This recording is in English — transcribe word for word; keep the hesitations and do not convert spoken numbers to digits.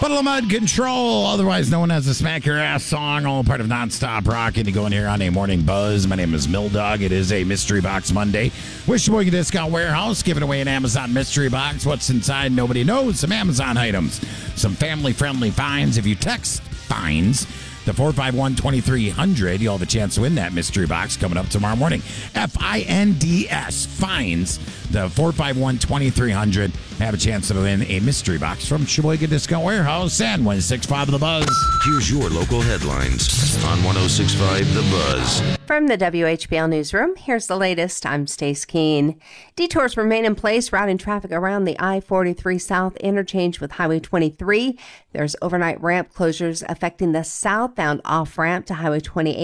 Puddle of Mud Control, otherwise known as the Smack Your Ass song, all part of Nonstop Rockin' to go in here on a morning buzz. My name is Mill Dog. It is a Mystery Box Monday. Wish Boy Discount Warehouse giving away an Amazon Mystery Box. What's inside? Nobody knows. Some Amazon items. Some family-friendly finds. If you text finds the four five one, two three zero zero, you'll have a chance to win that mystery box coming up tomorrow morning. F I N D S, finds the four five one, two three zero zero. Have a chance to win a mystery box from Sheboygan Discount Warehouse and one six five The Buzz. Here's your local headlines on one oh six point five The Buzz. From the W H B L Newsroom, here's the latest. I'm Stace Keene. Detours remain in place, routing traffic around the I forty-three South interchange with Highway twenty-three. There's overnight ramp closures affecting the southbound off-ramp to Highway twenty-eight.